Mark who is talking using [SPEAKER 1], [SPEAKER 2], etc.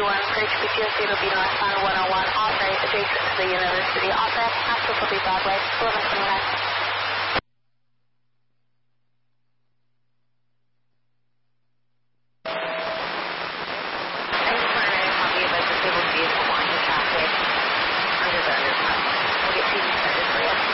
[SPEAKER 1] for HPTOC, it'll be northbound 101, off right adjacent to the University. Off ramp, access will be Broadway, 1129. Disabled vehicle blocking traffic under the underpass. We'll get to you.